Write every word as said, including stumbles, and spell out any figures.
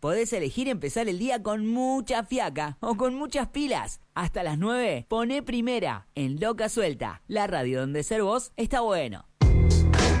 podés elegir empezar el día con mucha fiaca o con muchas pilas. Hasta las nueve, poné Primera en Loca Suelta, la radio donde ser vos está bueno.